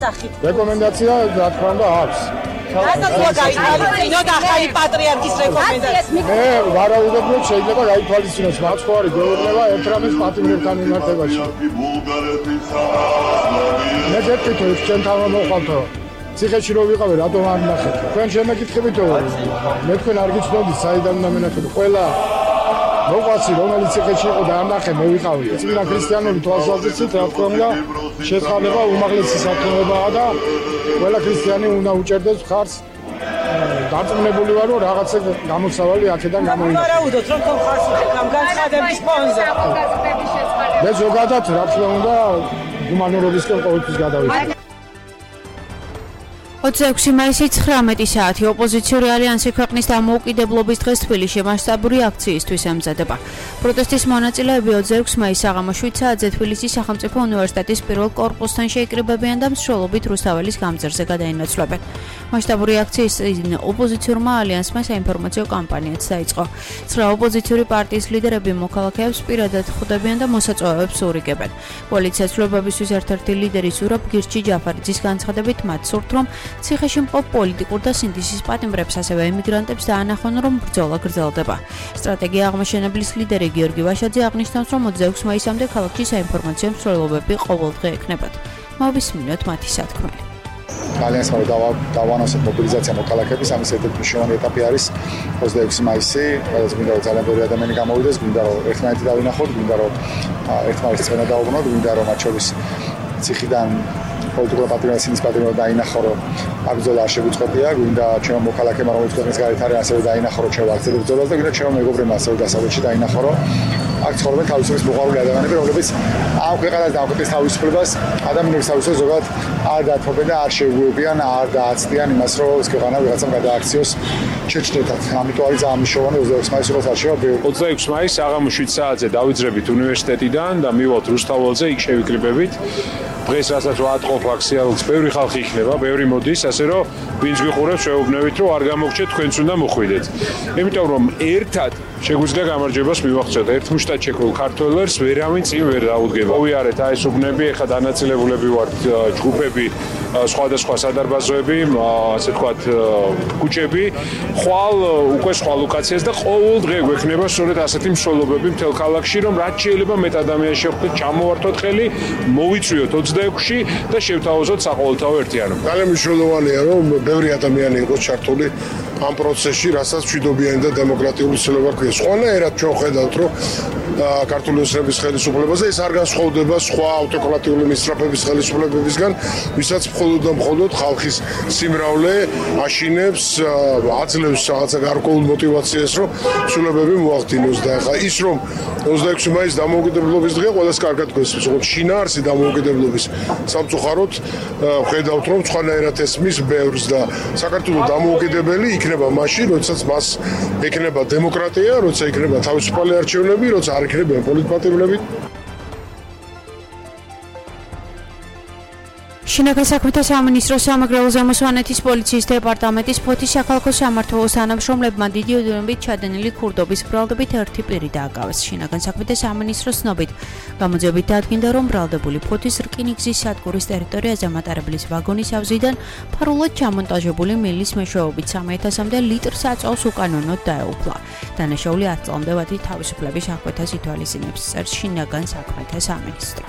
რეკომენდაცია რა თქმა უნდა აქვს. პატრიარქის რეკომენდაცია. მე ვარაუდობ, რომ შეიძლება გაითვალისწინოს მათ ხო არის გვეუბნება ერთ რამის პატიმრებთან მიმართებაში. მე გეტყვით ჩვენთან მოყავთო. ციხეში რო ვიყავი, რატომ არ ნახეთ? თქვენ შემეკითხებითო, მე თქვენ არ გიცნობთ საიდან უნდა მენახეთ. ყველა მოყვაცი რომელიც ციხეში იყო და არ ნახე მე ვიყავი. წინა ქრისტიანული თვალსაზრისით რა თქმა უნდა შეცხადება უმაღლესი საქმიანობაა და ყველა ქრისტიანი უნდა უჭერდეს მხარს. დარწმუნებული ვარ, რომ რაღაცა გამოსავალი აქედან გამოიცა. ვარაუდოთ, რომ თქო მხარს უჭერთ ამ განცხადების ფონზე. მე ზოგადად რა თქმა უნდა ჰუმანურობისკენ ყოველთვის გადავიდე. 26 მაისი 19 საათი ოპოზიციური ალიანსი ქვეყნის დამოუკიდებლობის დღეს თბილისში მასშტაბური აქციისთვის ემზადება. პროტესტის მონაწილეები 26 მაისს საღამოს 7 საათზე თბილისის სახელმწიფო უნივერსიტეტის პირველ კორპუსთან შეიკრიბებიან და მსვლელობით რუსთაველის გამზირზე გადაინაცვლებენ. მასშტაბური აქციის წინ ოპოზიციურმა ალიანსმა საინფორმაციო კამპანიაც დაიწყო. 9 ოპოზიციური პარტიის ლიდერები მოქალაქეებს პირადად ხვდებიან და მოსაწვევებს ურიგებენ. კოალიცია ცვლილებებისთვის ერთ-ერთი ლიდერი ზურაბ გირჩი ჯაფარიძის განცხადებით მათ სურთ, რომ ციხეში მყოფ პოლიტიკურ და სინდისის პატიმრებს ასევე ემიგრანტებს დაანახონ, რომ ბრძოლა გრძელდება. სტრატეგია აღმაშენებლის ლიდერი გიორგი ვაშაძე აღნიშნავს, რომ 26 მაისამდე ქალაქში საინფორმაციო მსვლელობები ყოველდღე ექნებათ. მოვისმინოთ მათი სათქმელი. ალიანსმა დავანონსეთ მობილიზაცია მოქალაქეების, ამის ერთ-ერთი მნიშვნელოვანი ეტაპი არის 26 მაისი, სადაც გვინდა რომ ძალიან ბევრი ადამიანი გამოვიდეს, გვინდა რომ ერთმანეთი დავინახოთ, გვინდა რომ ერთმანეთს წვენა დაუბრუნოთ, გვინდა რომ მათ შორის ციხიდან პოლიტიკურ პატრიოტის სინდის პატრიოტი დაინახო, რომ აქ ბრძოლა არ შეგვიწყობია, გვინდა ჩემო მოქალაქეებმა, რომელიც ქვეყნის გარეთ არის, ასევე დაინახო, რომ ჩვენ ვაგრძელებთ ბრძოლას და გვინდა ჩემო მეგობრებმა ასევე დასავლეთში დაინახო, რომ აქ ცხოვრობენ თავისუფლების მოყვარული ადამიანები, რომლებიც ამ ქვეყანას და ამ ქვეყნის თავისუფლებას ადამიანების თავისუფლებას ზოგადად არ დათმობენ და არ შეუგუებიან, არ დააცდიან იმას, რომ ეს ქვეყანა ვიღაცამ გადააქციოს შეჭდეთად. ამიტომ არის ძალიან მნიშვნელოვანი 26 მაისი როგორც არჩევა. 26 მაისს საღამოს 7 საათზე დავიძრებით უნივერსიტეტიდან და მივიღოთ რუსთაველზე, იქ შევიკრიბებით. დღეს რასაც ვატყობ აქცია, როგორც ბევრი ხალხი იქნება, ბევრი მოდის, ასე რომ ვინც გიყურებს შეუბნევით, რომ არ გამოგჩეთ, თქვენც უნდა მოხვიდეთ. იმიტომ რომ ერთად შეგვიძლია გამარჯვებას მივაღწიოთ. ერთმუშტად შექმნილ ქართველებს ვერავინ წინ ვერ დაუდგება. მოვიარეთ აი ეს უბნები, ეხლა დანაწილებულები ვართ ჯგუფები, სხვადასხვა სადარბაზოები, ასე ვთქვათ, კუჭები, ხვალ უკვე სხვა ლოკაციას და ყოველ დღე გვექნება სწორედ ასეთი მსვლელობები მთელ ქალაქში, რომ რაც შეიძლება მეტ ადამიანს შევხვდეთ, ჩამოვართოთ ხელი, მოვიწვიოთ 26-ში და შევთავაზოთ საყოველთაო ერთიანობა. ძალიან მნიშვნელოვანია, რომ ბევრი ადამიანი იყოს ჩართული ამ პროცესში, რასაც მშვიდობიანი და დემოკრატიული ცვლილება გვქონდეს. ყველანაირად ჩვენ ხედავთ, რომ ქართული ოცნების ხელისუფლებაზე ეს არ განსხვავდება სხვა ავტოკრატიული მისწრაფების ხელისუფლებებისგან, ვისაც მხოლოდ და მხოლოდ ხალხის სიმრავლე აშინებს, აძლევს რაღაცა გარკვეულ მოტივაციას, რომ ცვლილებები მოახდინოს და ახლა ის რომ 26 მაისს დამოუკიდებლობის დღეა, ყველას კარგად გვესმის, როგორც შინაარსი დამოუკიდებლობის სამწუხაროდ ხედავთ, რომ სხვანაირად ესმის ბევრს და საქართველოს დამოუკიდებელი იქნება მაშინ, როდესაც მას ექნება დემოკრატია, როცა იქნება თავისუფალი არჩევნები, როცა არ იქნებიან პოლიტპატიმრები. შინაგან საქმეთა სამინისტროს სამაგრელო ზემოსვანეთის პოლიციის დეპარტამენტის ფოთის საქალაქო სამმართველოს თანამშრომლებმა დიდი ოდენობით ჩადენილი ქურდობის ბრალდებით ერთი პირი დააკავეს. შინაგან საქმეთა სამინისტროს ცნობით გამოძიებით დადგინდა, რომ ბრალდებული ფოთის რკინიგზის სადგურის ტერიტორიაზე მატარებლის ვაგონის ავზიდან ფარულად ჩამონტაჟებული მილის მეშვეობით 3,000-მდე ლიტრს აწვავს უკანონოდ დაეუფლა. დანაშაული 10 წლამდე ვადი თავისუფლების აღკვეთას ითვალისწინებს, წერს შინაგან საქმეთა სამინისტრო.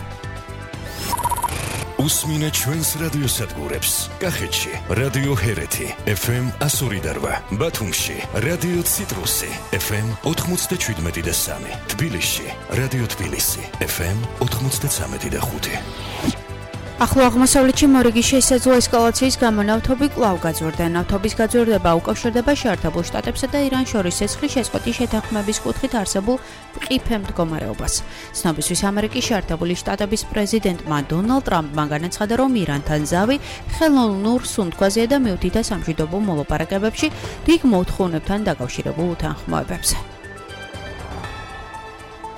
უსმინე ჩვენს რადიოსადგურებს. კახეთში რადიო ჰერეთი FM 102.8, ბათუმში რადიო ციტრუსი FM 97.3, თბილისში რადიო თბილისი FM 93.5. ახლო აღმოსავლეთში მორიგი შესაძლო ესკალაციის გამო ნავთობი კვლავ გაძვირდა. ნავთობის გაძვირება უკავშირდება შეერთებულ შტატებსა და ირანს შორის ცეცხლის შეწყვეტის შეთანხმების კუთხით არსებულ მყიფე მდგომარეობას. ცნობისთვის ამერიკის შეერთებული შტატების პრეზიდენტმა დონალდ ტრამპმა განაცხადა, რომ ირანთან ზავი ხელოვნურ სუნთქვაზეა და მიუთითა სამშვიდობო მოლაპარაკებებში რიგ მოთხოვნებთან დაკავშირებულ უთანხმოებებზე.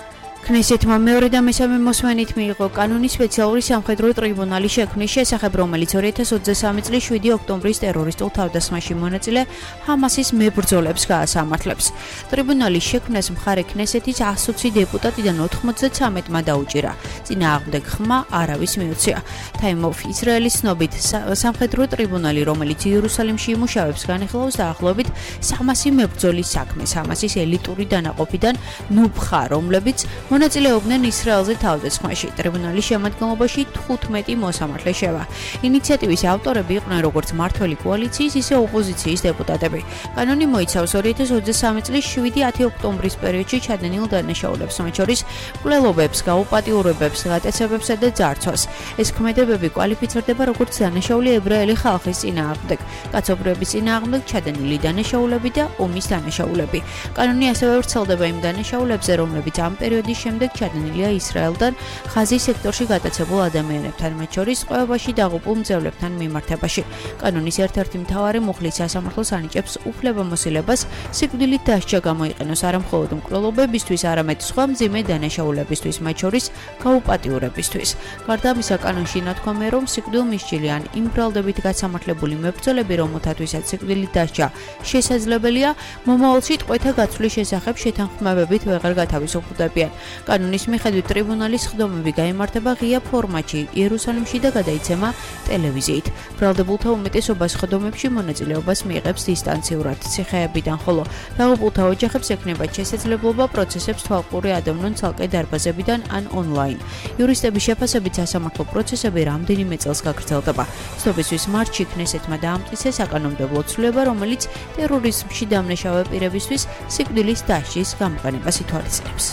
ქნესეთმა მეორე და მესამე მოსმენით მიიღო კანონის სპეციალური სამხედრო ტრიბუნალის შექმნის შესახებ, რომელიც 2023 წლის 7 ოქტომბრის ტერორისტულ თავდასხმაში მონაწილე ჰამასის მებრძოლებს გაასამართლებს. ტრიბუნალის შექმნას მხარე ქნესეთის 120 დეპუტატიდან 93-მა დაუჭირა. წინააღმდეგ ხმა არავის მიუწია. Time of ისრაელის ცნობით სამხედრო ტრიბუნალი, რომელიც იერუსალიმში იმუშავებს, განიხილავს დაახლოებით 300 მებრძოლის საქმეს ჰამასის ელიტური დანაყოფიდან ნუბხა, რომლებიც მონაწილეობდნენ ისრაელზე თავდასხმაში. ტრიბუნალის შემადგენლობაში 15 მოსამართლე შევა. ინიციატივის ავტორები იყვნენ როგორც მმართველი კოალიციის, ისე ოპოზიციის დეპუტატები. კანონი მოიცავს 2023 წლის 7-10 ოქტომბრის პერიოდში ჩადენილ დანაშაულებს, მათ შორის მკვლელობებს, გაუპატიურებებს, გატაცებებსა და ძარცვას. ეს ქმედებები კვალიფიცირდება როგორც დანაშაული ებრაელი ხალხის წინააღმდეგ, კაცობრიობის წინააღმდეგ ჩადენილი დანაშაულები და ომის დანაშაულები. კანონი ასევე ვრცელდება იმ დანაშაულებზე, რომლებიც ამ პერიოდის შემდეგ ჩადენილია ისრაელთან ხაზის სექტორში გატაცებულ ადამიანებთან, მათ შორის ყოებაში დაღუპულ მძევლებთან მიმართებაში. კანონის ერთ-ერთი მთავარი მუხლი სასამართლოს ანიჭებს უფლებამოსილებას სიკვდილით დასჯა გამოიყენოს არა მხოლოდ მკვლელობებისთვის, არამედ სხვა მძიმე დანაშაულებისთვის, მათ შორის გაუპატიურებისთვის. გარდა ამისა, კანონში ნათქვამია, რომ სიკვდილმისჯილი ან იმ ბრალდებით გასამართლებული მებრძოლები, რომელთათვისაც სიკვდილით დასჯა შესაძლებელია, მომავალში ტყვეთა გაცვლის შესახებ შეთანხმებებით ვეღარ გათავისუფლდებიან. კანონის მიხედვით ტრიბუნალის სხდომები გაიმართება ღია ფორმატში იერუსალიმში და გადაიცემა ტელევიზიით. ბრალდებულთა უმეტესობა სხდომებში მონაწილეობას მიიღებს დისტანციურად ციხეებიდან, ხოლო დაღუპულთა ოჯახებს ექნებათ შესაძლებლობა პროცესებს თვალყური ადევნონ ცალკე დარბაზებიდან ან ონლაინ. იურისტების შეფასებით სასამართლო პროცესები რამდენიმე წელს გაგრძელდება. ცნობისთვის მარტში ქნესეთმა დაამტკიცა საკანონმდებლო ცვლილება, რომელიც ტერორიზმში დამნაშავე პირებისთვის სიკვდილის დასჯის გამოყენებას ითვალისწინებს.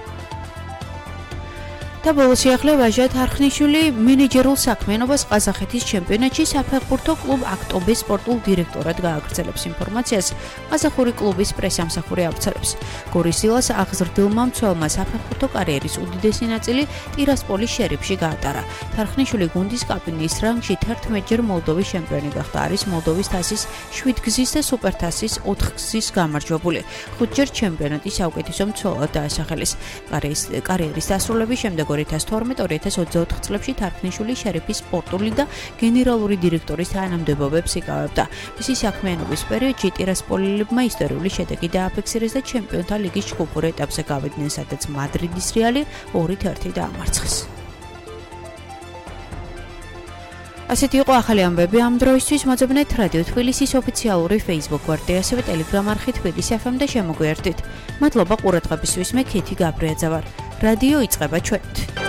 და ბოლოს შეახლა ვაჟა თარხნიშვილი მენეჯერულ საქმიანობას ყაზახეთის ჩემპიონატში საფეხბურთო კლუბ აქტობეს სპორტულ დირექტორად გააგრძელებს. ინფორმაციას ყაზახური კლუბის პრესამსახური ავრცელებს. გორისილას აღზრდილმა მცველმა საფეხბურთო კარიერის უდიდესი ნაწილი ტირასპოლის შერიფში გაატარა. თარხნიშვილი გუნდის კაპიტნის რანგში 11-ჯერ მოლდოვის ჩემპიონი გახდა. არის მოლდოვის თასის 7-გზის და სუპერთასის 4-გზის გამარჯვებული. 5-ჯერ ჩემპიონატის საუკეთესო მცველად დაასახელეს. კარიერის დასრულების შემდეგ 2012-2024 წლებში თარხნიშვილი შერიფის სპორტული და გენერალური დირექტორის თანამდებობებს იკავებდა. მისი საქმიანობის პერიოდში ტირასპოლიელებმა ისტორიული შედეგი დააფიქსირეს და ჩემპიონთა ლიგის ჯგუფურ ეტაპზე გავიდნენ, სადაც მადრიდის რეალი 2-1 დაამარცხეს. ასეთი იყო ახალი ამბები ამ დროისთვის. მოძებნეთ რადიო თბილისის ოფიციალური Facebook გვერდი, ასევე Telegram არხი თბილისი FM და შემოგვიერთდით. მადლობა ყურადღებისთვის. მე ქეთი გაბრიაძე ვარ. რადიო იწყება ჩვენით.